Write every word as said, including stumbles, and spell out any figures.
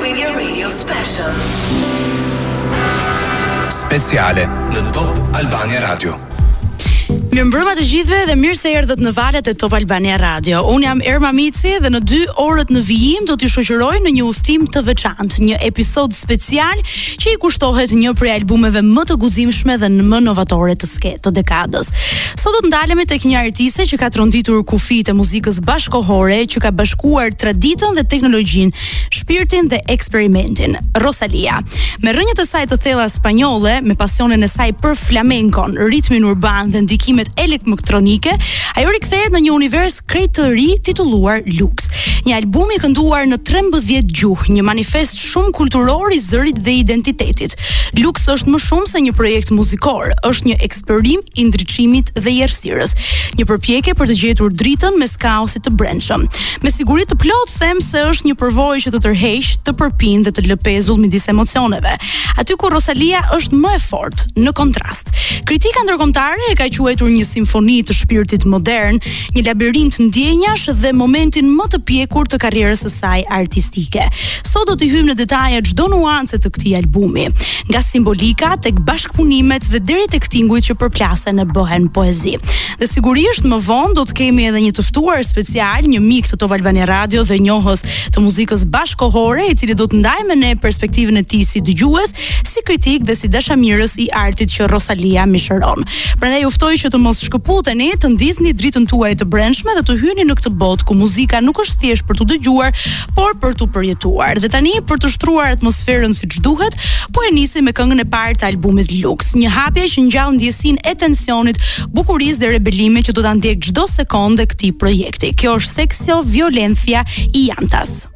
Albania Radio Special. Speciale në Top Albania Radio. Mirëmbrëma të gjithëve dhe mirë se erdhët në valët e Top Albania Radio. Unë jam Erma Mici dhe në dy orët në vijim do t'ju shoqëroj në një udhtim të veçantë, një episod special që i kushtohet një prej albumeve më të guximshme dhe më novatore të ske të dekadës. Sot do të ndalemi tek një artiste që ka tronditur kufijtë e muzikës bashkëkohore, që ka bashkuar traditën dhe teknologjinë, shpirtin dhe eksperimentin. Rosalia, me rrënjët e saj të thella spanjolle, me pasionin e saj për flamenkon, ritmin urban dhe ndikimet elektronike, ajo rikthehet në një univers krejt të ri titulluar Lux. Një album i kënduar në trembëdhjetë gjuhë, një manifest shumë kulturor i zërit dhe identitetit. Lux është më shumë se një projekt muzikor, është një eksperim i ndriçimit dhe errësirës, një përpjekje për të gjetur dritën mes kaosit të brendshëm. Me siguri të plot them se është një përvojë që të tërheq, të përpinë dhe të lë pezull midis emocioneve. Aty ku Rosalia është më e fortë, në kontrast. Kritika ndërkombëtare e ka quajtur një simfoni të shpirtit modern, një labirint ndjenjash dhe momentin më të pjekur të karrierës së saj artistike. Sot do të hyjmë në detaje çdo nuance të këtij albumi, nga simbolika tek bashkëpunimet dhe deri tek tingujt që përplasen e bëhen poezi. Dhe sigurisht më vonë do të kemi edhe një të ftuar special, një mik të Top Albania Radio dhe njohës të muzikës bashkëkohore, i cili do të ndajë me ne perspektivën e tij si dëgjues, si kritik dhe si dashamirës i artit që Rosalia mishëron. Prandaj ju ftoj që të mos shkëputeni, të ndisni dritën tuaj të brendshme dhe të hyni në këtë botë ku muzika nuk është thjesht për të dëgjuar, por për të përjetuar. Dhe tani, për të shtruar atmosferën siç duhet, po e nisim me këngën e parë të albumit Lux, një hapje që ngjall ndjesinë e tensionit, bukurisë dhe rebelimit që do ta ndjek çdo sekondë këtij projekti. Kjo është Sexo Violencia i Jantas.